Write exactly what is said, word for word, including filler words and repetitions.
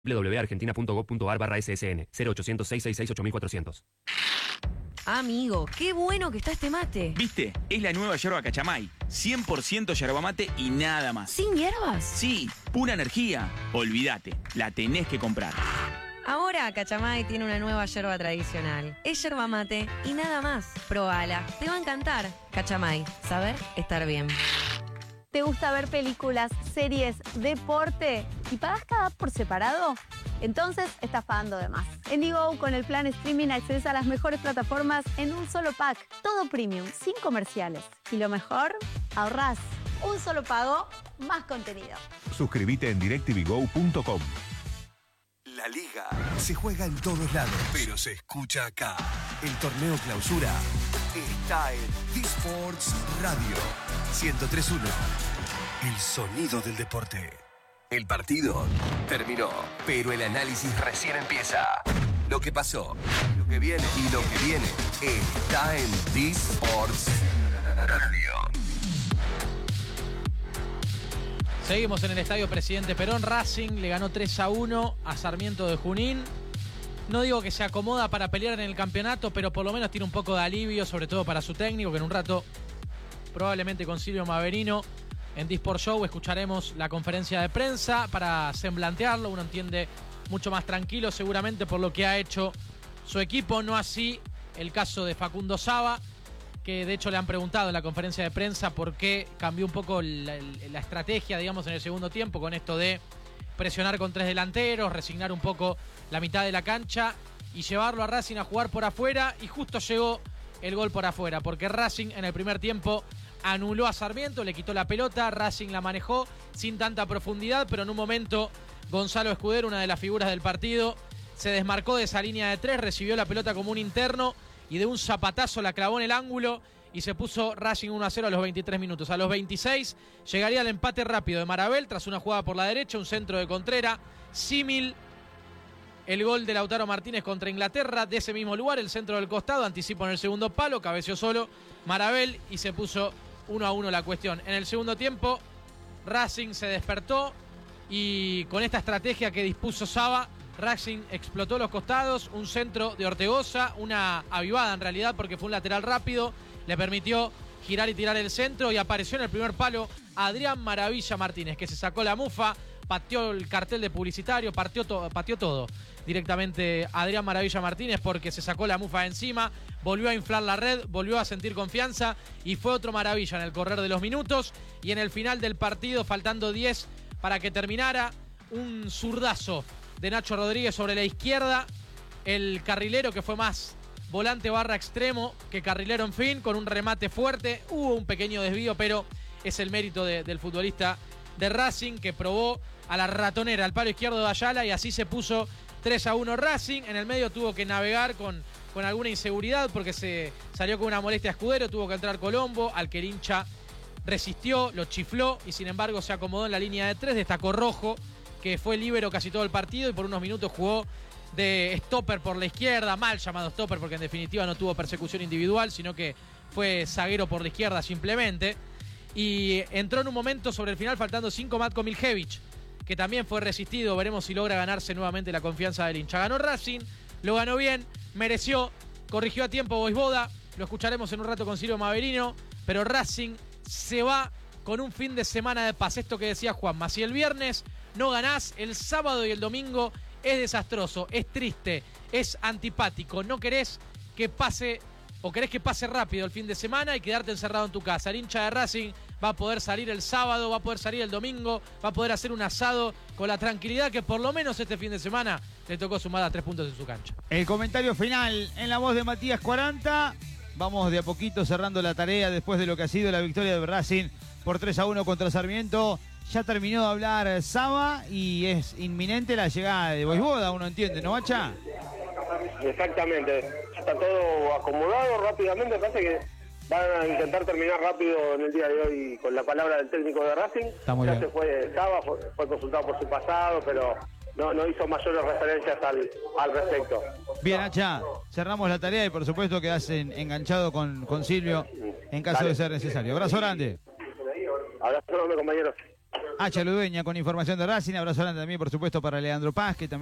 doble u doble u doble u punto argentina punto gob punto ar barra ese ese ene cero ochocientos, seiscientos sesenta y seis, ocho mil cuatrocientos. Amigo, qué bueno que está este mate. ¿Viste? Es la nueva yerba Cachamay. cien por ciento yerba mate y nada más. ¿Sin hierbas? Sí, pura energía. Olvídate, la tenés que comprar. Ahora Cachamay tiene una nueva yerba tradicional. Es yerba mate y nada más. Probala, te va a encantar. Cachamay, saber estar bien. ¿Te gusta ver películas, series, deporte y pagas cada app por separado? Entonces estás pagando de más. En Digo, con el plan streaming accedes a las mejores plataformas en un solo pack. Todo premium, sin comerciales. Y lo mejor, ahorrás. Un solo pago, más contenido. Suscríbete en directvgo punto com. La Liga se juega en todos lados, pero se escucha acá. El torneo clausura está en D-Sports Radio ciento tres punto uno. El sonido del deporte. El partido terminó, pero el análisis recién empieza. Lo que pasó, lo que viene y lo que viene está en D-Sports Radio. Seguimos en el Estadio Presidente Perón. Racing le ganó tres a uno a Sarmiento de Junín. No digo que se acomoda para pelear en el campeonato, pero por lo menos tiene un poco de alivio, sobre todo para su técnico, que en un rato, probablemente con Silvio Maverino, en D-Sport Show escucharemos la conferencia de prensa para semblantearlo. Uno entiende mucho más tranquilo seguramente por lo que ha hecho su equipo, no así el caso de Facundo Saba, que de hecho le han preguntado en la conferencia de prensa por qué cambió un poco la, la estrategia, digamos, en el segundo tiempo, con esto de presionar con tres delanteros, resignar un poco la mitad de la cancha y llevarlo a Racing a jugar por afuera, y justo llegó el gol por afuera, porque Racing en el primer tiempo anuló a Sarmiento, le quitó la pelota, Racing la manejó sin tanta profundidad, pero en un momento Gonzalo Escudero, una de las figuras del partido, se desmarcó de esa línea de tres, recibió la pelota como un interno y de un zapatazo la clavó en el ángulo y se puso Racing uno a cero a los veintitrés minutos. A los veintiséis llegaría el empate rápido de Marabel tras una jugada por la derecha, un centro de Contrera, símil el gol de Lautaro Martínez contra Inglaterra, de ese mismo lugar, el centro del costado, anticipo en el segundo palo, cabeció solo Marabel y se puso uno a uno la cuestión. En el segundo tiempo, Racing se despertó y con esta estrategia que dispuso Saba, Racing explotó los costados, un centro de Ortegoza, una avivada en realidad porque fue un lateral rápido, le permitió girar y tirar el centro y apareció en el primer palo Adrián Maravilla Martínez, que se sacó la mufa, pateó el cartel de publicitario, pateó, to- pateó todo directamente Adrián Maravilla Martínez porque se sacó la mufa de encima, volvió a inflar la red, volvió a sentir confianza y fue otro maravilla en el correr de los minutos. Y en el final del partido, faltando diez para que terminara, un zurdazo de Nacho Rodríguez sobre la izquierda, el carrilero que fue más volante barra extremo que carrilero, en fin, con un remate fuerte, hubo un pequeño desvío, pero es el mérito de, del futbolista de Racing, que probó a la ratonera, al palo izquierdo de Ayala, y así se puso tres a uno Racing. En el medio tuvo que navegar con, con alguna inseguridad porque se salió con una molestia a Escudero, tuvo que entrar Colombo, al que el hincha resistió, lo chifló y sin embargo se acomodó en la línea de tres, destacó Rojo, que fue líbero casi todo el partido y por unos minutos jugó de stopper por la izquierda, mal llamado stopper porque en definitiva no tuvo persecución individual, sino que fue zaguero por la izquierda simplemente. Y entró en un momento sobre el final, faltando cinco, Matko Miljevic, que también fue resistido. Veremos si logra ganarse nuevamente la confianza del hincha. Ganó Racing, lo ganó bien, mereció, corrigió a tiempo Boisboda. Lo escucharemos en un rato con Silvio Maverino. Pero Racing se va con un fin de semana de paz. Esto que decía Juanma, si el viernes no ganás, el sábado y el domingo es desastroso, es triste, es antipático. No querés que pase, o querés que pase rápido el fin de semana y quedarte encerrado en tu casa. El hincha de Racing va a poder salir el sábado, va a poder salir el domingo, va a poder hacer un asado con la tranquilidad que por lo menos este fin de semana le tocó sumar a tres puntos en su cancha. El comentario final en la voz de Matías cuarenta. Vamos de a poquito cerrando la tarea después de lo que ha sido la victoria de Racing por tres a uno contra Sarmiento. Ya terminó de hablar Saba y es inminente la llegada de Boisboda, uno entiende, ¿no, Bacha? Exactamente, está todo acomodado rápidamente, parece que van a intentar terminar rápido en el día de hoy con la palabra del técnico de Racing. Está muy ya bien. se fue Saba, fue, fue consultado por su pasado, pero no, no hizo mayores referencias al, al respecto. Bien, Hacha, cerramos la tarea y por supuesto quedás en, enganchado con, con Silvio en caso Dale. de ser necesario. Abrazo grande. Abrazo enorme, compañeros. Hacha Ludueña con información de Racing. Abrazo grande también, por supuesto, para Leandro Paz, que también